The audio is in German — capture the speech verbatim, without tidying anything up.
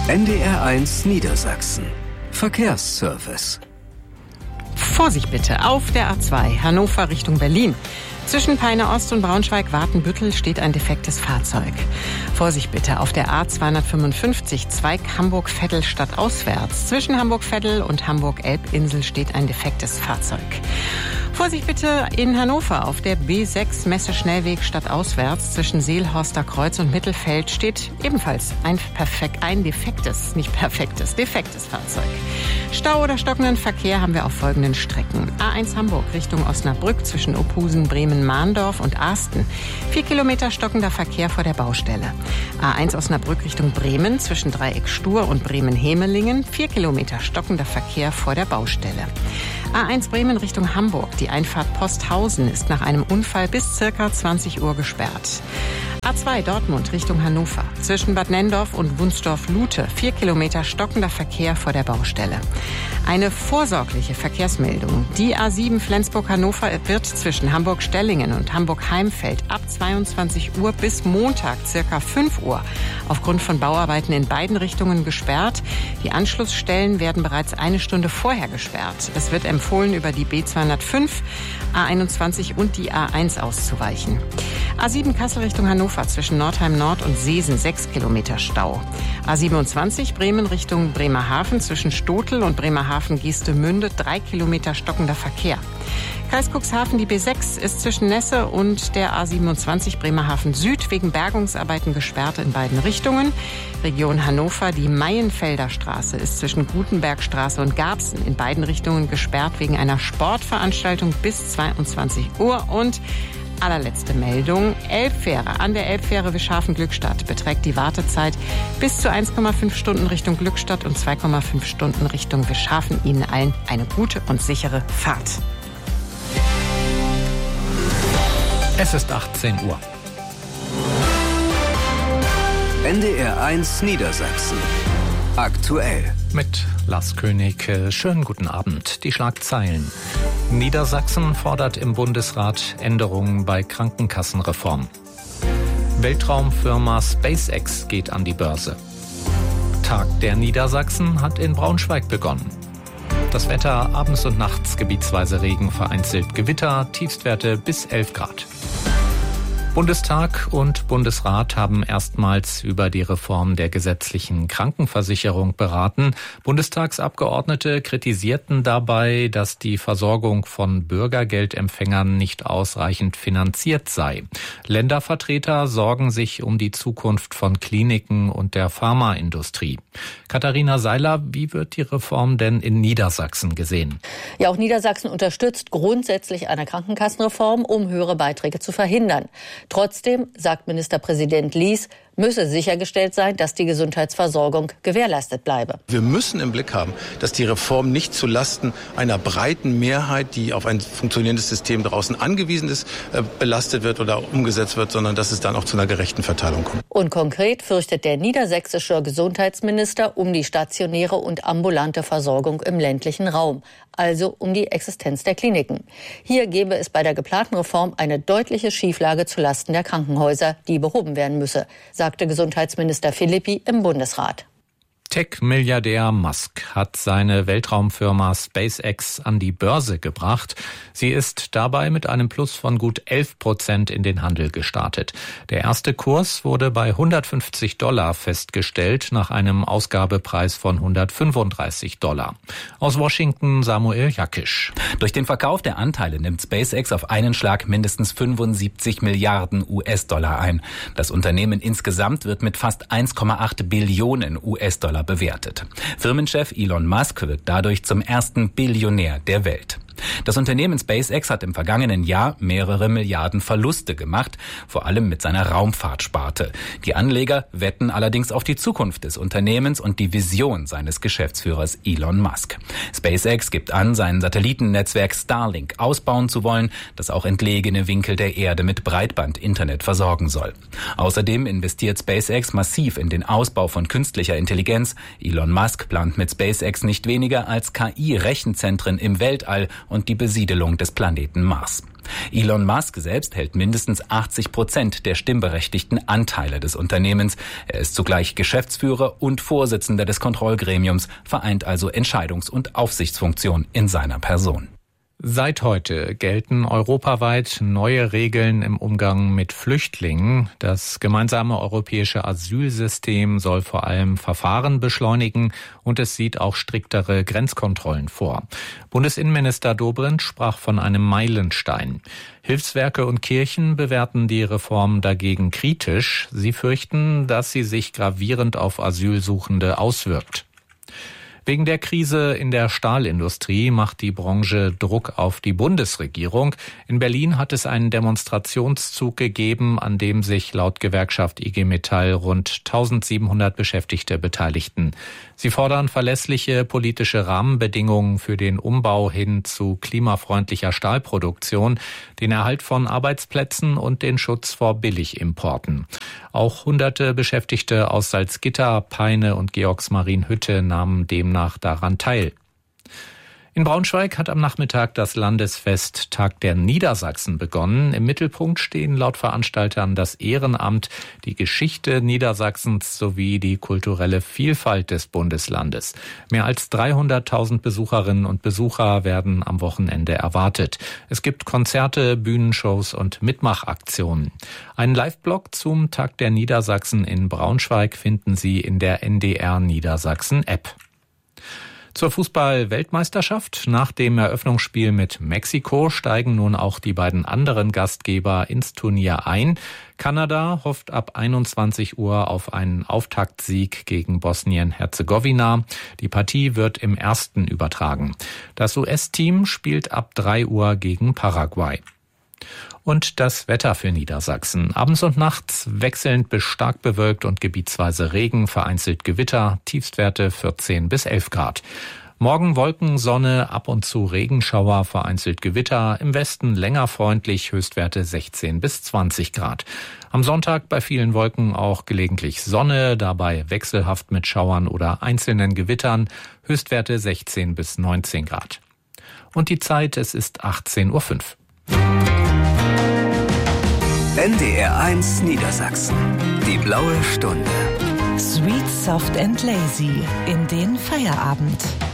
N D R eins Niedersachsen. Verkehrsservice. Vorsicht bitte, auf der A zwei, Hannover Richtung Berlin. Zwischen Peine Ost und Braunschweig-Watenbüttel steht ein defektes Fahrzeug. Vorsicht bitte, auf der A zweihundertfünfundfünfzig, Zweig Hamburg-Veddel stadtauswärts. Zwischen Hamburg-Veddel und Hamburg-Elbinsel steht ein defektes Fahrzeug. Vorsicht bitte in Hannover, auf der B sechs Messe-Schnellweg stadtauswärts. Zwischen Seelhorster Kreuz und Mittelfeld steht ebenfalls ein, perfekt, ein defektes, nicht perfektes, defektes Fahrzeug. Stau oder stockenden Verkehr haben wir auf folgenden Strecken. A eins Hamburg Richtung Osnabrück zwischen Ophusen, Bremen, Mahndorf und Arsten. Vier Kilometer stockender Verkehr vor der Baustelle. A eins Osnabrück Richtung Bremen zwischen Dreieck Stur und Bremen-Hemelingen. Vier Kilometer stockender Verkehr vor der Baustelle. A eins Bremen Richtung Hamburg. Die Einfahrt Posthausen ist nach einem Unfall bis circa zwanzig Uhr gesperrt. A zwei Dortmund Richtung Hannover. Zwischen Bad Nenndorf und Wunsdorf-Lute. Vier Kilometer stockender Verkehr vor der Baustelle. Eine vorsorgliche Verkehrsmeldung. Die A sieben Flensburg-Hannover wird zwischen Hamburg-Stellingen und Hamburg-Heimfeld ab zweiundzwanzig Uhr bis Montag circa fünf Uhr aufgrund von Bauarbeiten in beiden Richtungen gesperrt. Die Anschlussstellen werden bereits eine Stunde vorher gesperrt. Es wird empfohlen, über die B zweihundertfünf, A einundzwanzig und die A eins auszuweichen. A sieben Kassel Richtung Hannover zwischen Nordheim Nord und Seesen sechs Kilometer Stau. A siebenundzwanzig Bremen Richtung Bremerhaven zwischen Stotel und Bremerhaven-Geestemünde drei Kilometer stockender Verkehr. Kreis Cuxhaven, die B sechs ist zwischen Nesse und der A siebenundzwanzig Bremerhaven Süd wegen Bergungsarbeiten gesperrt in beiden Richtungen. Region Hannover, die Maienfelder Straße ist zwischen Gutenbergstraße und Garbsen in beiden Richtungen gesperrt wegen einer Sportveranstaltung bis zweiundzwanzig Uhr. Und allerletzte Meldung, Elbfähre. An der Elbfähre Wischhafen-Glückstadt beträgt die Wartezeit bis zu eins Komma fünf Stunden Richtung Glückstadt und zwei Komma fünf Stunden Richtung Wischhafen. Ihnen allen eine gute und sichere Fahrt. Es ist achtzehn Uhr. N D R eins Niedersachsen. Aktuell. Mit Lars König. Schönen guten Abend. Die Schlagzeilen. Niedersachsen fordert im Bundesrat Änderungen bei Krankenkassenreform. Weltraumfirma SpaceX geht an die Börse. Tag der Niedersachsen hat in Braunschweig begonnen. Das Wetter abends und nachts gebietsweise Regen, vereinzelt Gewitter, Tiefstwerte bis elf Grad. Bundestag und Bundesrat haben erstmals über die Reform der gesetzlichen Krankenversicherung beraten. Bundestagsabgeordnete kritisierten dabei, dass die Versorgung von Bürgergeldempfängern nicht ausreichend finanziert sei. Ländervertreter sorgen sich um die Zukunft von Kliniken und der Pharmaindustrie. Katharina Seiler, wie wird die Reform denn in Niedersachsen gesehen? Ja, auch Niedersachsen unterstützt grundsätzlich eine Krankenkassenreform, um höhere Beiträge zu verhindern. Trotzdem, sagt Ministerpräsident Lies, müsse sichergestellt sein, dass die Gesundheitsversorgung gewährleistet bleibe. Wir müssen im Blick haben, dass die Reform nicht zulasten einer breiten Mehrheit, die auf ein funktionierendes System draußen angewiesen ist, belastet wird oder umgesetzt wird, sondern dass es dann auch zu einer gerechten Verteilung kommt. Und konkret fürchtet der niedersächsische Gesundheitsminister um die stationäre und ambulante Versorgung im ländlichen Raum, also um die Existenz der Kliniken. Hier gäbe es bei der geplanten Reform eine deutliche Schieflage zulasten der Krankenhäuser, die behoben werden müsse, sagte Gesundheitsminister Philippi im Bundesrat. Tech-Milliardär Musk hat seine Weltraumfirma SpaceX an die Börse gebracht. Sie ist dabei mit einem Plus von gut elf Prozent in den Handel gestartet. Der erste Kurs wurde bei hundertfünfzig Dollar festgestellt, nach einem Ausgabepreis von hundertfünfunddreißig Dollar. Aus Washington Samuel Jakisch. Durch den Verkauf der Anteile nimmt SpaceX auf einen Schlag mindestens fünfundsiebzig Milliarden U S-Dollar ein. Das Unternehmen insgesamt wird mit fast eins Komma acht Billionen U S-Dollar bewertet. Firmenchef Elon Musk wird dadurch zum ersten Billionär der Welt. Das Unternehmen SpaceX hat im vergangenen Jahr mehrere Milliarden Verluste gemacht, vor allem mit seiner Raumfahrtsparte. Die Anleger wetten allerdings auf die Zukunft des Unternehmens und die Vision seines Geschäftsführers Elon Musk. SpaceX gibt an, sein Satellitennetzwerk Starlink ausbauen zu wollen, das auch entlegene Winkel der Erde mit Breitband-Internet versorgen soll. Außerdem investiert SpaceX massiv in den Ausbau von künstlicher Intelligenz. Elon Musk plant mit SpaceX nicht weniger als K I-Rechenzentren im Weltall und die Besiedelung des Planeten Mars. Elon Musk selbst hält mindestens achtzig Prozent der stimmberechtigten Anteile des Unternehmens. Er ist zugleich Geschäftsführer und Vorsitzender des Kontrollgremiums, vereint also Entscheidungs- und Aufsichtsfunktion in seiner Person. Seit heute gelten europaweit neue Regeln im Umgang mit Flüchtlingen. Das gemeinsame europäische Asylsystem soll vor allem Verfahren beschleunigen und es sieht auch striktere Grenzkontrollen vor. Bundesinnenminister Dobrindt sprach von einem Meilenstein. Hilfswerke und Kirchen bewerten die Reform dagegen kritisch. Sie fürchten, dass sie sich gravierend auf Asylsuchende auswirkt. Wegen der Krise in der Stahlindustrie macht die Branche Druck auf die Bundesregierung. In Berlin hat es einen Demonstrationszug gegeben, an dem sich laut Gewerkschaft I G Metall rund eintausendsiebenhundert Beschäftigte beteiligten. Sie fordern verlässliche politische Rahmenbedingungen für den Umbau hin zu klimafreundlicher Stahlproduktion, den Erhalt von Arbeitsplätzen und den Schutz vor Billigimporten. Auch hunderte Beschäftigte aus Salzgitter, Peine und Georgsmarienhütte nahmen demnach daran teil. In Braunschweig hat am Nachmittag das Landesfest Tag der Niedersachsen begonnen. Im Mittelpunkt stehen laut Veranstaltern das Ehrenamt, die Geschichte Niedersachsens sowie die kulturelle Vielfalt des Bundeslandes. Mehr als dreihunderttausend Besucherinnen und Besucher werden am Wochenende erwartet. Es gibt Konzerte, Bühnenshows und Mitmachaktionen. Einen Live-Blog zum Tag der Niedersachsen in Braunschweig finden Sie in der N D R Niedersachsen-App. Zur Fußball-Weltmeisterschaft. Nach dem Eröffnungsspiel mit Mexiko steigen nun auch die beiden anderen Gastgeber ins Turnier ein. Kanada hofft ab einundzwanzig Uhr auf einen Auftaktsieg gegen Bosnien-Herzegowina. Die Partie wird im ersten übertragen. Das U S-Team spielt ab drei Uhr gegen Paraguay. Und das Wetter für Niedersachsen. Abends und nachts wechselnd bis stark bewölkt und gebietsweise Regen, vereinzelt Gewitter, Tiefstwerte vierzehn bis elf Grad. Morgen Wolken, Sonne, ab und zu Regenschauer, vereinzelt Gewitter, im Westen länger freundlich, Höchstwerte sechzehn bis zwanzig Grad. Am Sonntag bei vielen Wolken auch gelegentlich Sonne, dabei wechselhaft mit Schauern oder einzelnen Gewittern, Höchstwerte sechzehn bis neunzehn Grad. Und die Zeit, es ist achtzehn Uhr fünf. N D R eins Niedersachsen. Die blaue Stunde. Sweet, soft and lazy in den Feierabend.